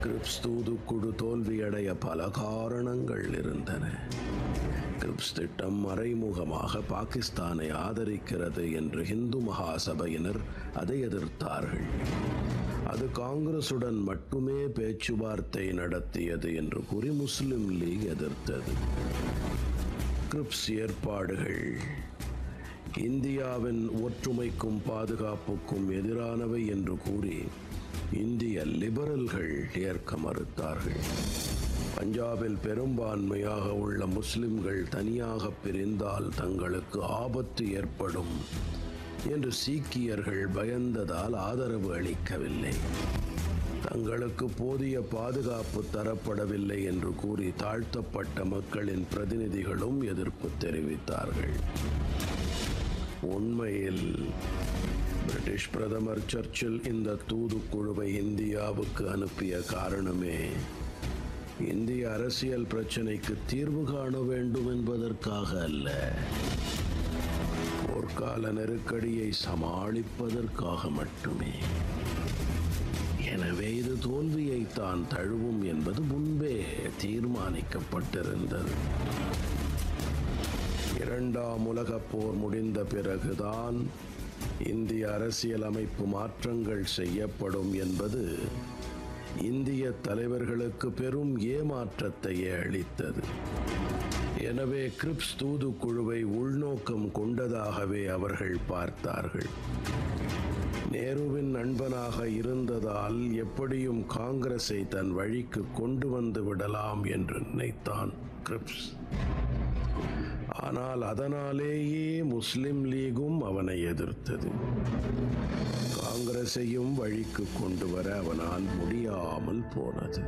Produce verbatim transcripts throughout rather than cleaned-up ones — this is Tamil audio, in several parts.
கிரிப்ஸ் தூதுக்குழு தோல்வியடைய பல காரணங்கள் இருந்தன. கிரிப்ஸ் திட்டம் மறைமுகமாக பாகிஸ்தானை ஆதரிக்கிறது என்று இந்து மகாசபையினர் அதை எதிர்த்தார்கள். அது காங்கிரசுடன் மட்டுமே பேச்சுவார்த்தை நடத்தியது என்று கூறி முஸ்லிம் லீக் எதிர்த்தது. கிரிப்ஸ் ஏற்பாடுகள் இந்தியாவின் ஒற்றுமைக்கும் பாதுகாப்புக்கும் எதிரானவை என்று கூறி இந்திய லிபரல்கள் ஏற்க மறுத்தார்கள். பஞ்சாபில் பெரும்பான்மையாக உள்ள முஸ்லிம்கள் தனியாக பிரிந்தால் தங்களுக்கு ஆபத்து ஏற்படும் என்று சீக்கியர்கள் பயந்ததால் ஆதரவு அளிக்கவில்லை. தங்களுக்கு போதிய பாதுகாப்பு தரப்படவில்லை என்று கூறி தாழ்த்தப்பட்ட மக்களின் பிரதிநிதிகளும் எதிர்ப்பு தெரிவித்தார்கள். உண்மையில் பிரிட்டிஷ் பிரதமர் சர்ச்சில் இந்த தூதுக்குழுவை இந்தியாவுக்கு அனுப்பிய காரணமே இந்திய அரசியல் பிரச்சினைக்கு தீர்வு காண வேண்டும் என்பதற்காக அல்ல, போர்க்கால நெருக்கடியை சமாளிப்பதற்காக மட்டுமே. எனவே இது தோல்வியை தான் தழுவும் என்பது முன்பே தீர்மானிக்கப்பட்டிருந்தது. இரண்டாம் உலகப் போர் முடிந்த பிறகுதான் இந்திய அரசியல் அமைப்பு மாற்றங்கள் செய்யப்படும் என்பது இந்திய தலைவர்களுக்கு பெரும் ஏமாற்றத்தையே அளித்தது. எனவே கிரிப்ஸ் தூதுக்குழுவை உள்நோக்கம் கொண்டதாகவே அவர்கள் பார்த்தார்கள். நேருவின் நண்பனாக இருந்ததால் எப்படியும் காங்கிரஸை தன் வழிக்கு கொண்டு வந்து விடலாம் என்று நினைத்தான் கிரிப்ஸ். ஆனால் அதனாலேயே முஸ்லிம் லீகும் அவனை எதிர்த்தது. காங்கிரஸையும் வழிக்கு கொண்டு வர அவனால் முடியாமல் போனது.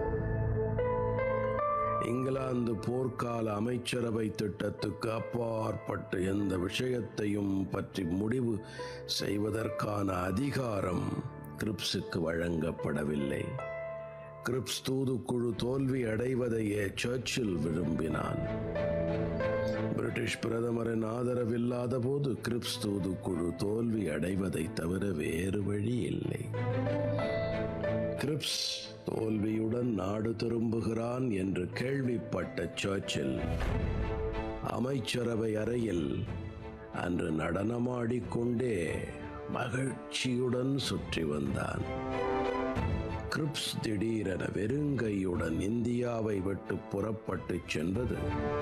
இங்கிலாந்து போர்க்கால அமைச்சரவை திட்டத்துக்கு அப்பாற்பட்டு எந்த விஷயத்தையும் பற்றி முடிவு செய்வதற்கான அதிகாரம் கிரிப்ஸுக்கு வழங்கப்படவில்லை. கிரிப்ஸ் தூதுக்குழு தோல்வி அடைவதையே சர்ச்சில் விரும்பினான். பிரிட்டிஷ் பிரதமரின் ஆதரவில்லாத போது கிரிப்ஸ் தூதுக்குழு தோல்வி அடைவதை தவிர வேறு வழி இல்லை. கிரிப்ஸ் தோல்வியுடன் நாடு திரும்புகிறான் என்று கேள்விப்பட்ட சர்ச்சில் அமைச்சரவை அறையில் அன்று நடனமாடிக்கொண்டே மகிழ்ச்சியுடன் சுற்றி வந்தான். கிரிப்ஸ் திடீரென வெறுங்கையுடன் இந்தியாவை விட்டு புறப்பட்டு சென்றது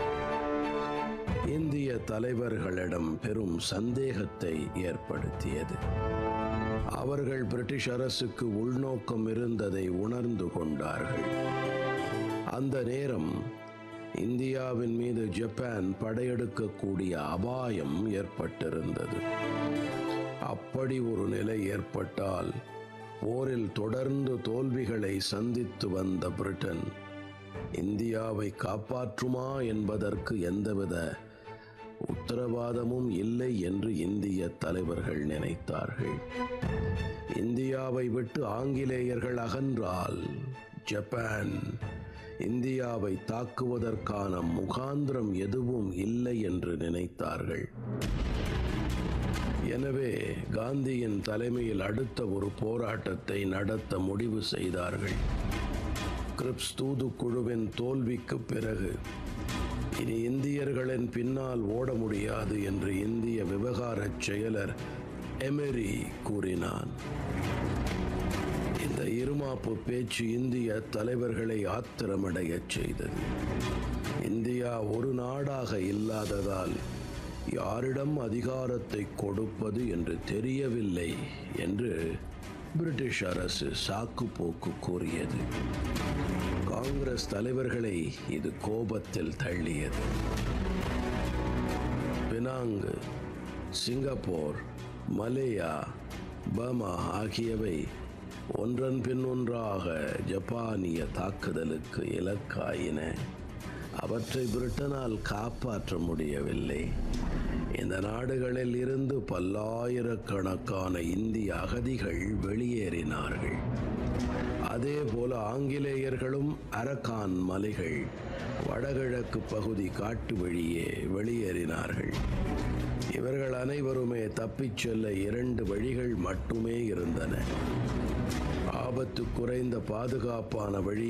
இந்திய தலைவர்களிடம் பெரும் சந்தேகத்தை ஏற்படுத்தியது. அவர்கள் பிரிட்டிஷ் அரசுக்கு உள்நோக்கம் இருந்ததை உணர்ந்து கொண்டார்கள். அந்த நேரம் இந்தியாவின் மீது ஜப்பான் படையெடுக்கக்கூடிய அபாயம் ஏற்பட்டிருந்தது. அப்படி ஒரு நிலை ஏற்பட்டால் போரில் தொடர்ந்து தோல்விகளை சந்தித்து வந்த பிரிட்டன் இந்தியாவை காப்பாற்றுமா என்பதற்கு எந்தவித உத்தரவாதமும் இல்லை என்று இந்திய தலைவர்கள் நினைத்தார்கள். இந்தியாவை விட்டு ஆங்கிலேயர்கள் அகன்றால் ஜப்பான் இந்தியாவை தாக்குவதற்கான முகாந்திரம் எதுவும் இல்லை என்று நினைத்தார்கள். எனவே காந்தியின் தலைமையில் அடுத்த ஒரு போராட்டத்தை நடத்த முடிவு செய்தார்கள். கிரிப்ஸ் தூதுக்குழுவின் தோல்விக்கு பிறகு இனி இந்தியர்களின் பின்னால் ஓட முடியாது என்று இந்திய விவகார செயலர் எமெரி கூறினான். இந்த இருமாப்பு பேச்சு இந்திய தலைவர்களை ஆத்திரமடையச் செய்தது. இந்தியா ஒரு நாடாக இல்லாததால் யாரிடம் அதிகாரத்தை கொடுப்பது என்று தெரியவில்லை என்று பிரிட்டிஷ் அரசு சாக்கு போக்கு கூறியது. காங்கிரஸ் தலைவர்களை இது கோபத்தில் தள்ளியது. பினாங், சிங்கப்பூர், மலேயா, பர்மா ஆகியவை ஒன்றன் பின் ஒன்றாக ஜப்பானிய தாக்குதலுக்கு இலக்காயின. அவற்றை பிரிட்டனால் காப்பாற்ற முடியவில்லை. இந்த நாடுகளில் இருந்து பல்லாயிரக்கணக்கான இந்திய அகதிகள் வெளியேறினார்கள். அதே போல ஆங்கிலேயர்களும் அரக்கான் மலைகள் வடகிழக்கு பகுதி காட்டு வழியே வெளியேறினார்கள். இவர்கள் அனைவருமே தப்பிச் செல்ல இரண்டு வழிகள் மட்டுமே இருந்தன. ஆபத்து குறைந்த பாதுகாப்பான வழி